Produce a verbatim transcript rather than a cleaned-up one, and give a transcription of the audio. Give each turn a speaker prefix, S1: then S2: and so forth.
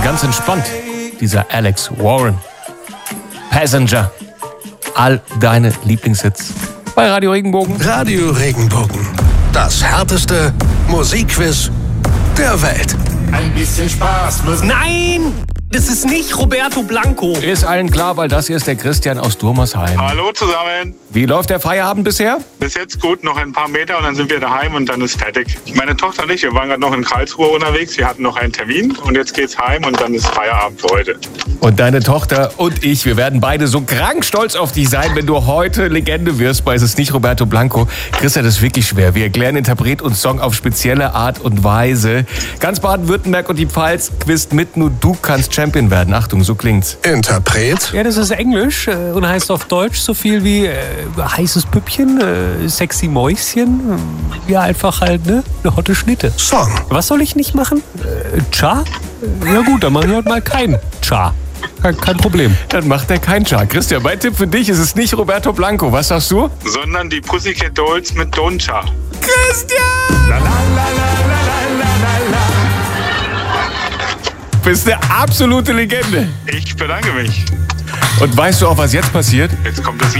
S1: ganz entspannt. Dieser Alex Warren. Passenger. All deine Lieblingshits bei Radio Regenbogen.
S2: Radio Regenbogen. Das härteste Musikquiz der Welt.
S3: Ein bisschen Spaß muss...
S4: Nein! Das ist nicht Roberto Blanco.
S1: Ist allen klar, weil das hier ist der Christian aus Durmersheim.
S5: Hallo zusammen.
S1: Wie läuft der Feierabend bisher?
S5: Bis jetzt gut, noch ein paar Meter und dann sind wir daheim und dann ist fertig. Meine Tochter und ich, wir waren gerade noch in Karlsruhe unterwegs. Wir hatten noch einen Termin und jetzt geht's heim und dann ist Feierabend für heute.
S1: Und deine Tochter und ich, wir werden beide so krank stolz auf dich sein, wenn du heute Legende wirst, weil es ist nicht Roberto Blanco. Christian, das ist wirklich schwer. Wir erklären Interpret und Song auf spezielle Art und Weise. Ganz Baden-Württemberg und die Pfalz quizt mit, nur du kannst Champion werden. Achtung, so klingt's.
S2: Interpret?
S4: Ja, das ist Englisch äh, und heißt auf Deutsch so viel wie äh, heißes Püppchen, äh, sexy Mäuschen. Äh, ja, einfach halt, ne? Eine hotte Schnitte.
S2: Song.
S4: Was soll ich nicht machen? Äh, Cha? Äh, ja gut, dann mache ich halt mal kein Cha. Kein, kein Problem.
S1: Dann macht er keinen Char. Christian, mein Tipp für dich ist es nicht Roberto Blanco. Was sagst du?
S5: Sondern die Pussycat Dolls mit Doncha.
S1: Christian! La, la, la, la, la, la, la. Bist eine absolute Legende.
S5: Ich bedanke mich.
S1: Und weißt du auch, was jetzt passiert?
S5: Jetzt kommt das